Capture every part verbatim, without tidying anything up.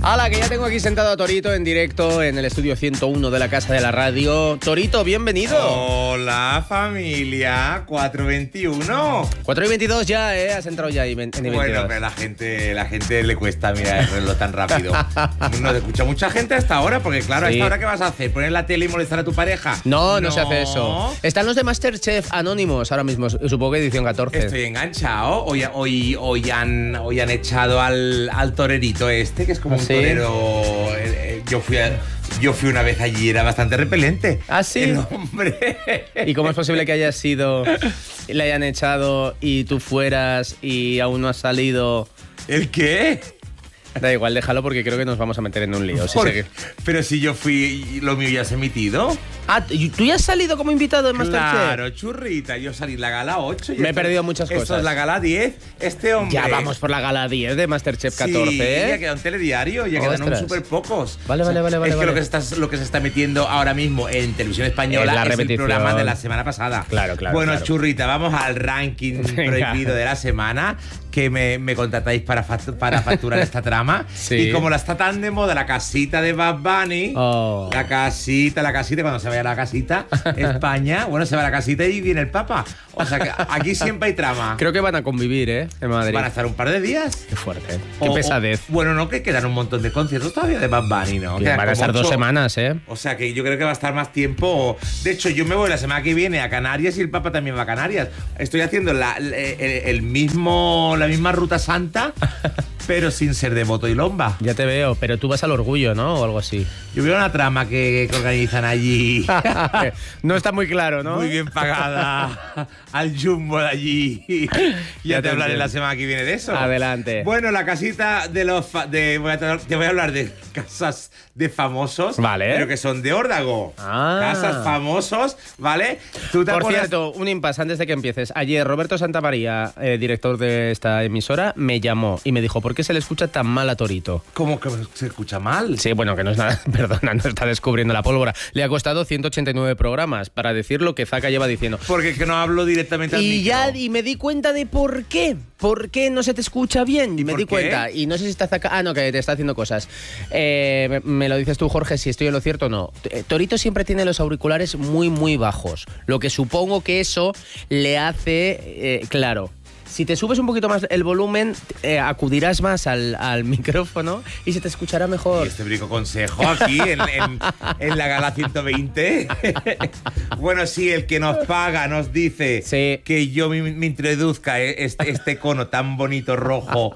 Hala, que ya tengo aquí sentado a Torito en directo en el estudio ciento uno de la Casa de la Radio. Torito, bienvenido. Hola, familia. cuatro veintiuno. cuatro y veintidós ya, ¿eh? Has entrado ya en veintidós. Bueno, pero la gente, la gente le cuesta mirar el reloj tan rápido. Nos escucha mucha gente hasta ahora, porque claro, Sí. ¿a esta hora qué vas a hacer? ¿Poner la tele y molestar a tu pareja? No, no, no se hace eso. Están los de Masterchef Anónimos ahora mismo, supongo que edición catorce. Estoy enganchado. Hoy, hoy, hoy, han, hoy han echado al, al torerito este, que es como un ¿Sí? torero. eh, eh, Yo fui, a, yo fui una vez allí y era bastante repelente. ¿Ah, sí? El hombre. ¿Y cómo es posible que hayas sido, le hayan echado y tú fueras y aún no has salido? ¿El qué? Da igual, déjalo porque creo que nos vamos a meter en un lío. Si Por- sigue. Pero si yo fui, lo mío ya se ha emitido. Ah, ¿y ¿tú ya has salido como invitado en Masterchef? Claro, churrita. Yo salí en la gala ocho. y Me he esto- perdido muchas Esto cosas. es la gala diez. Este hombre. Ya vamos por la gala diez de Masterchef catorce, Sí, ¿eh? ya queda un telediario, ya quedan Ostras. súper pocos. Vale, vale, vale, vale, Es que vale. Lo, que se está, lo que se está metiendo ahora mismo en televisión española Es la es, el repetición. programa de la semana pasada. Claro, claro, Bueno, claro. churrita, vamos al ranking Venga. prohibido de la semana, que me, me contratáis para, fact- para facturar esta trama. Sí. Y como la está tan de moda la casita de Bad Bunny, Oh. la casita, la casita, cuando se vaya a la casita, España, bueno, se va a la casita y viene el Papa. O sea que aquí siempre hay trama. Creo que van a convivir, ¿eh? En Madrid. Van a estar un par de días. Qué fuerte. Qué O- pesadez. o- bueno, no, que quedan un montón de conciertos todavía de Bad Bunny, ¿no? Que Quedan van a como estar dos ocho. semanas, ¿eh? O sea que yo creo que va a estar más tiempo. De hecho, yo me voy la semana que viene a Canarias y el Papa también va a Canarias. Estoy haciendo la, el, el mismo, la misma ruta santa, pero sin ser de moto y lomba. Ya te veo, pero tú vas al Orgullo, ¿no? O algo así. Yo veo una trama que, que organizan allí. No está muy claro, ¿no? Muy bien pagada al Jumbo de allí. Ya, Ya te te hablaré entiendo. la semana que viene de eso. Adelante. Bueno, la casita de los... fa- De, voy a tra- te voy a hablar de casas de famosos. Vale. Pero que son de órdago. Ah. Casas famosos, ¿vale? ¿Tú te Por acuerdas? cierto, un impasse antes de que empieces. Ayer Roberto Santamaría, eh, director de esta emisora, me llamó y me dijo, ¿por qué se le escucha tan mal a Torito? ¿Cómo que se escucha mal? Sí, bueno, que no es nada, perdona, no está descubriendo la pólvora. Le ha costado ciento ochenta y nueve programas para decir lo que Zaka lleva diciendo. Porque que no hablo directamente al Y micro. ya y me di cuenta de por qué. ¿Por qué no se te escucha bien? ¿Y me por di qué? cuenta. Y no sé si está Zaka. Ah, no, que te está haciendo cosas. Eh, me, me lo dices tú, Jorge, si estoy en lo cierto o no. T- Torito siempre tiene los auriculares muy, muy bajos. Lo que supongo que eso le hace. Eh, claro. Si te subes un poquito más el volumen, eh, acudirás más al, al micrófono y se te escuchará mejor. Y este brico consejo aquí en, en- en la gala ciento veinte. Bueno, sí, el que nos paga nos dice Sí. que yo me, me introduzca este, este cono tan bonito rojo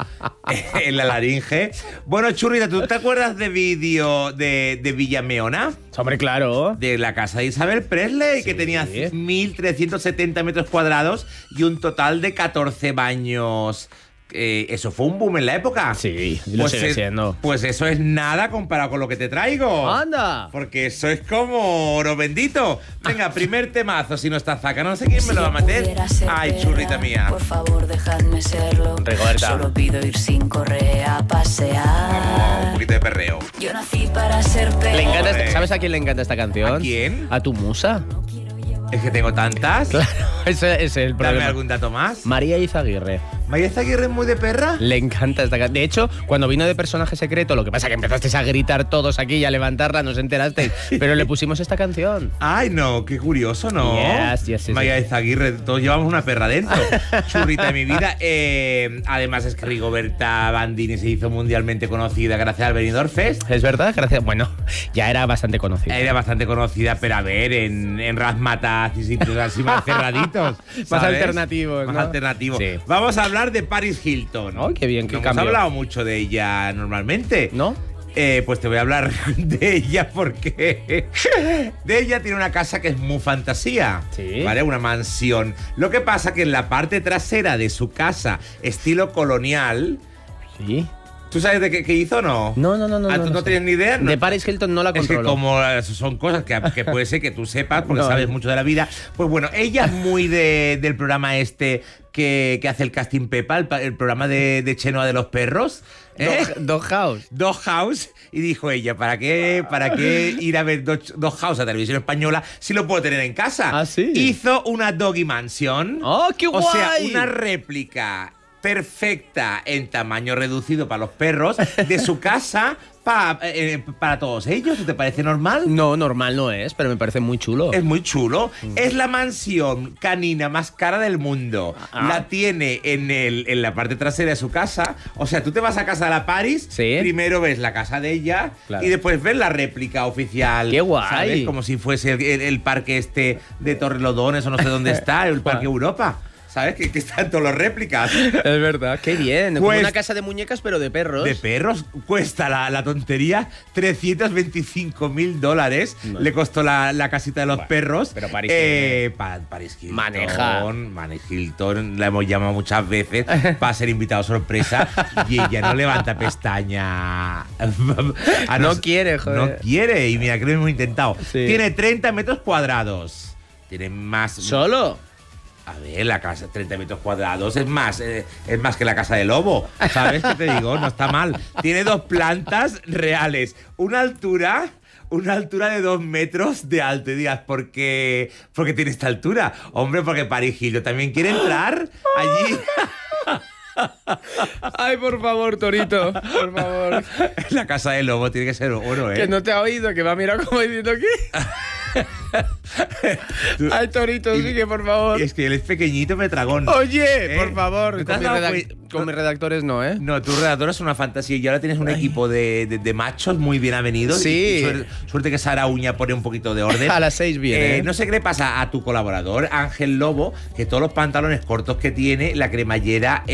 en la laringe. Bueno, churrita, ¿tú te acuerdas de vídeo de, de Villameona? Hombre, claro. De la casa de Isabel Presley, que Sí. tenía mil trescientos setenta metros cuadrados y un total de catorce baños. Eh, eso fue un boom en la época. Sí, y lo sigue es- siendo. Pues eso es nada comparado con lo que te traigo. ¡Anda! Porque eso es como oro bendito. Venga, primer temazo, si no está Zaka. No sé quién me lo va a meter. Ay, churrita mía. Por favor, dejadme serlo. Rigoberta. Solo pido ir sin correa a Vamos, un pasear. poquito de perreo. Yo nací para ser Le perro. encanta Joder. esta- ¿Sabes a quién le encanta esta canción? ¿A quién? A tu musa. Es que tengo tantas. Claro, ese, ese es el Dame problema. algún dato más. María Izaguirre. ¿María Zaguirre es muy de perra? Le encanta esta canción. De hecho, cuando vino de personaje secreto, lo que pasa es que empezasteis a gritar todos aquí y a levantarla, no os enterasteis. Pero le pusimos esta canción. Ay, no, qué curioso, ¿no? Yes, yes, yes, María yes. Izaguirre, todos llevamos una perra dentro. Churrita de mi vida. Eh, además es que Rigoberta Bandini se hizo mundialmente conocida gracias al Benidorm Fest. ¿Es verdad? Gracias. Bueno, ya era bastante conocida. Era bastante conocida, pero a ver, en, en Razmataz y sitios así más cerraditos. Más ¿sabes? alternativos, Más ¿no? alternativos. Sí. Vamos a hablar de Paris Hilton. Oh, qué bien, qué No hemos cambio. hablado mucho de ella normalmente. ¿No? Eh, pues te voy a hablar de ella porque de ella tiene una casa que es muy fantasía, Sí. ¿vale? Una mansión. Lo que pasa que en la parte trasera de su casa, estilo colonial, Sí. ¿tú sabes de qué, qué hizo o no? No, no, no, no. ¿Ah, tú no, sé. tienes ni idea? No. De Paris Hilton no la Es que controlo. como eh, son cosas que, que puede ser que tú sepas porque No. sabes mucho de la vida. Pues bueno, ella es muy de, del programa este que, que hace el casting Pepa, el, pa- el programa de, de Chenoa de los perros. ¿eh? Dog, Dog House. Dog House, y dijo ella, ¿para qué, para qué ir a ver Dog, Dog House a televisión española si lo puedo tener en casa? ¿Ah, sí? Hizo una Doggy Mansion. ¡Oh, qué O sea, guay! una réplica perfecta en tamaño reducido para los perros de su casa pa, eh, para todos ellos. ¿Te parece normal? No, normal no es, pero me parece muy chulo. Es muy chulo. Mm. Es la mansión canina más cara del mundo. Ah. La tiene en, el, en la parte trasera de su casa. O sea, tú te vas a casa de la Paris, ¿sí? Primero ves la casa de ella, claro, y después ves la réplica oficial. ¡Qué guay! ¿Sabes? Como si fuese el, el, el parque este de Torrelodones o no sé dónde está, el Parque Europa. ¿Sabes? Que, que están todos los réplicas. Es verdad. Qué bien. Pues, como una casa de muñecas, pero de perros. De perros. Cuesta la, la tontería trescientos veinticinco mil dólares. No. Le costó la, la casita de los bueno, perros. Pero Paris, eh, pa, Paris Hilton. Maneja. Paris Hilton. La hemos llamado muchas veces para ser invitado sorpresa. Y ella no levanta pestaña. no, no quiere, joder. No quiere. Y mira que lo hemos intentado. Sí. Tiene treinta metros cuadrados. Tiene más. ¿Solo? A ver, la casa, treinta metros cuadrados, es más, eh, es más que la casa de Lobo, ¿sabes qué te digo? No está mal. Tiene dos plantas reales, una altura, una altura de dos metros de alto, y digas, ¿por qué, ¿por qué tiene esta altura? Hombre, porque Paris Hilton también quiere entrar allí. Ay, por favor, Torito, por favor. La casa de Lobo tiene que ser oro, ¿eh? Que no te ha oído, que me ha mirado como diciendo ¿qué? Ay, Torito, y, sigue, por favor. Es que él es pequeñito, me tragón. Oye, ¿eh? Por favor. ¿No con, mis redac con mis redactores no, ¿eh? No, tu redactor es una fantasía. Y ahora tienes un Ay. equipo de, de, de machos muy bien avenidos. Sí. Y, y suerte, suerte que Sara Uña pone un poquito de orden. A las seis viene. Eh, ¿eh? No sé qué le pasa a tu colaborador, Ángel Lobo, que todos los pantalones cortos que tiene, la cremallera